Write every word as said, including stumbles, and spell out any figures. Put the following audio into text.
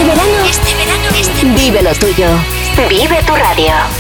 Este verano, este verano, este verano. Vive lo tuyo. Vive tu radio.